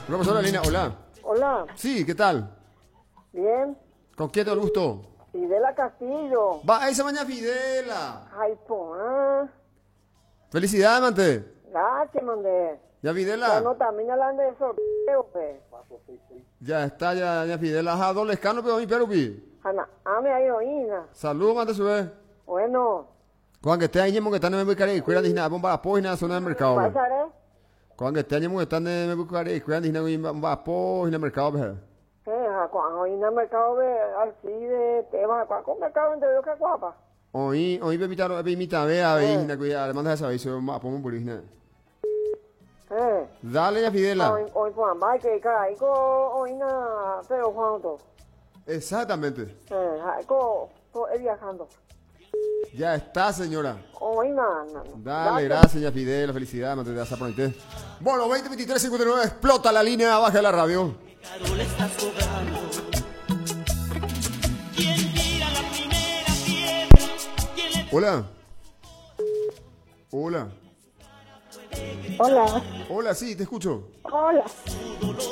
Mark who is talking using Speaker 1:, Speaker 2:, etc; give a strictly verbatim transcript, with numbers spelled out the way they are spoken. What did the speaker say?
Speaker 1: Una persona en línea, hola.
Speaker 2: Hola,
Speaker 1: Sí, ¿qué tal?
Speaker 2: bien.
Speaker 1: ¿Con quién te el gusto?
Speaker 2: Fidela Castillo.
Speaker 1: Va, esa mañana Fidela.
Speaker 2: Ay, po, ah.
Speaker 1: Felicidades, mante.
Speaker 2: Gracias, mandé.
Speaker 1: Ya
Speaker 2: Ya
Speaker 1: Fidela.
Speaker 2: no también hablando de sorteo, pues.
Speaker 1: Ya está, ya, ya Fidela. Ajá, doble escano, pero mi perupi.
Speaker 2: Ana, ame ahí oína.
Speaker 1: Saludos, mante, sube.
Speaker 2: Bueno,
Speaker 1: Cuando que esté ahí, que están en mi cara y cuidan, dice nada, bomba la pógina, zona del mercado. ve.
Speaker 2: pasaré.
Speaker 1: Cuando que esté ahí, que están en mi cara y cuidan, dice nada, bomba la pógina, mercado, ve.
Speaker 2: Eh, cuando oína mercado ve así de tema, cuando mercado entre yo que guapa.
Speaker 1: Hoy, hoy me invitaron, me invitaron a ver, dice nada, le mandas esa vez, se va a poner por dice nada.
Speaker 2: Eh,
Speaker 1: Dale, ya Fidela.
Speaker 2: hoy, hoy, pues, va que cae, go, oína, pero cuando.
Speaker 1: Exactamente.
Speaker 2: Eh, ay, go, go, es viajando.
Speaker 1: Ya está, señora.
Speaker 2: Oína, no, no.
Speaker 1: Dale, gracias, ya Fidel, felicidad, mate de asa ponite. Bueno, veinte veintitrés cincuenta y nueve, explota la línea, baja la radio.
Speaker 3: Carol está sobrando. ¿Quién tira la primera piedra? ¿Quién le
Speaker 1: Hola. Hola.
Speaker 2: Hola,
Speaker 1: Hola, sí, te escucho.
Speaker 2: hola.